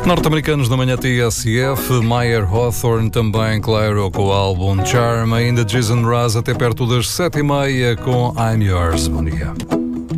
Norte-americanos da manhã TSF, Mayer Hawthorne também, claro, com o álbum Charm, ainda Jason Mraz até perto das 7h30 com I'm Yours. Bom dia.